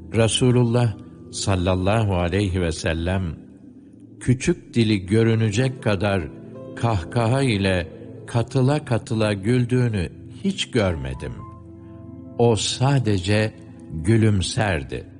Resulullah sallallahu aleyhi ve sellem küçük dili görünecek kadar kahkaha ile katıla katıla güldüğünü hiç görmedim. O sadece gülümserdi.